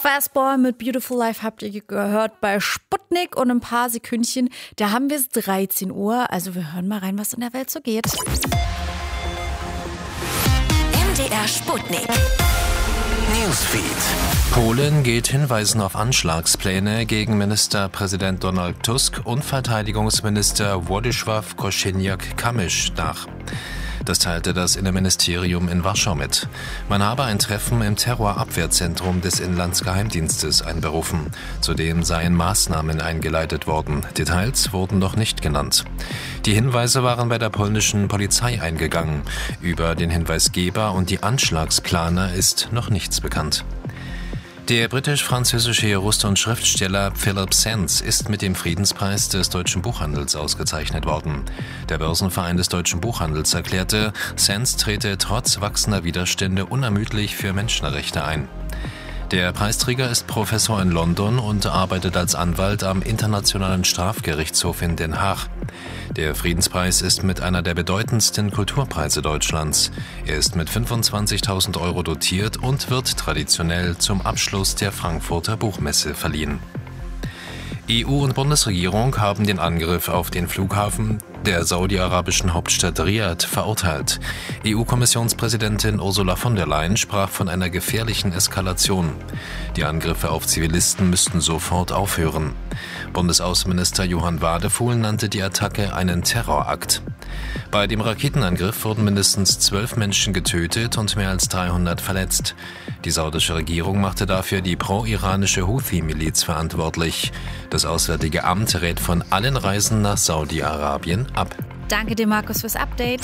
Fastball mit Beautiful Life habt ihr gehört bei Sputnik und ein paar Sekündchen, da haben wir es 13 Uhr, also wir hören mal rein, was in der Welt so geht. MDR Sputnik. Newsfeed. Polen geht Hinweisen auf Anschlagspläne gegen Ministerpräsident Donald Tusk und Verteidigungsminister Władysław Kosiniak-Kamysz nach. Das teilte das Innenministerium in Warschau mit. Man habe ein Treffen im Terrorabwehrzentrum des Inlandsgeheimdienstes einberufen. Zudem seien Maßnahmen eingeleitet worden. Details wurden noch nicht genannt. Die Hinweise waren bei der polnischen Polizei eingegangen. Über den Hinweisgeber und die Anschlagsplaner ist noch nichts bekannt. Der britisch-französische Jurist und Schriftsteller Philip Sands ist mit dem Friedenspreis des deutschen Buchhandels ausgezeichnet worden. Der Börsenverein des deutschen Buchhandels erklärte, Sands trete trotz wachsender Widerstände unermüdlich für Menschenrechte ein. Der Preisträger ist Professor in London und arbeitet als Anwalt am Internationalen Strafgerichtshof in Den Haag. Der Friedenspreis ist mit einer der bedeutendsten Kulturpreise Deutschlands. Er ist mit 25.000 € dotiert und wird traditionell zum Abschluss der Frankfurter Buchmesse verliehen. EU und Bundesregierung haben den Angriff auf den Flughafen der saudi-arabischen Hauptstadt Riad verurteilt. EU-Kommissionspräsidentin Ursula von der Leyen sprach von einer gefährlichen Eskalation. Die Angriffe auf Zivilisten müssten sofort aufhören. Bundesaußenminister Johann Wadefuhl nannte die Attacke einen Terrorakt. Bei dem Raketenangriff wurden mindestens 12 Menschen getötet und mehr als 300 verletzt. Die saudische Regierung machte dafür die pro-iranische Houthi-Miliz verantwortlich. Das Auswärtige Amt rät von allen Reisen nach Saudi-Arabien ab. Danke dir, Markus, fürs Update.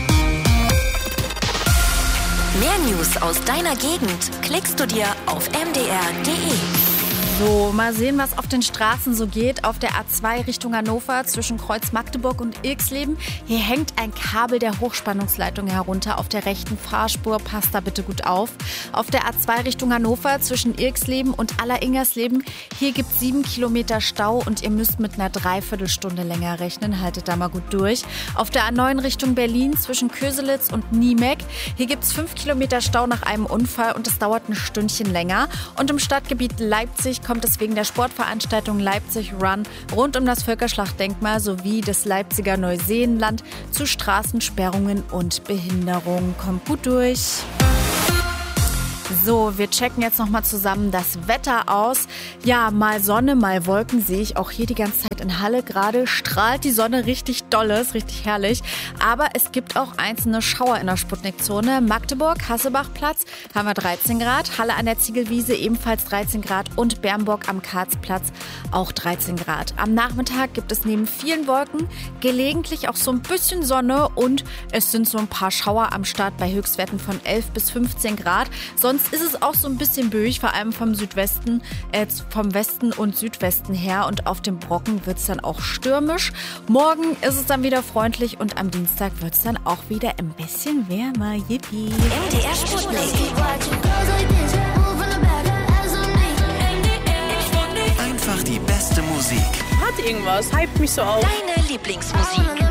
Mehr News aus deiner Gegend klickst du dir auf mdr.de. So, mal sehen, was auf den Straßen so geht. Auf der A2 Richtung Hannover zwischen Kreuz Magdeburg und Ilksleben. Hier hängt ein Kabel der Hochspannungsleitung herunter auf der rechten Fahrspur. Passt da bitte gut auf. Auf der A2 Richtung Hannover zwischen Ilksleben und Alleringersleben. Hier gibt es 7 Kilometer Stau und ihr müsst mit einer Dreiviertelstunde länger rechnen. Haltet da mal gut durch. Auf der A9 Richtung Berlin zwischen Köselitz und Niemek. Hier gibt es 5 Kilometer Stau nach einem Unfall und es dauert ein Stündchen länger. Und im Stadtgebiet Leipzig kommt es wegen der Sportveranstaltung Leipzig Run rund um das Völkerschlachtdenkmal sowie das Leipziger Neuseenland zu Straßensperrungen und Behinderungen. Kommt gut durch. So, wir checken jetzt nochmal zusammen das Wetter aus. Ja, mal Sonne, mal Wolken sehe ich auch hier die ganze Zeit in Halle. Gerade strahlt die Sonne richtig dolle, ist richtig herrlich. Aber es gibt auch einzelne Schauer in der Sputnikzone. Magdeburg, Hasselbachplatz haben wir 13 Grad. Halle an der Ziegelwiese ebenfalls 13 Grad. Und Bernburg am Karlsplatz auch 13 Grad. Am Nachmittag gibt es neben vielen Wolken gelegentlich auch so ein bisschen Sonne. Und es sind so ein paar Schauer am Start bei Höchstwerten von 11 bis 15 Grad. Sonst ist es auch so ein bisschen böig, vor allem vom Südwesten, vom Westen und Südwesten her. Und auf dem Brocken wird es dann auch stürmisch. Morgen ist es dann wieder freundlich und am Dienstag wird es dann auch wieder ein bisschen wärmer. Yippie. MDR Sputnik. Einfach die beste Musik. Hat irgendwas, hypt mich so auf. Deine Lieblingsmusik.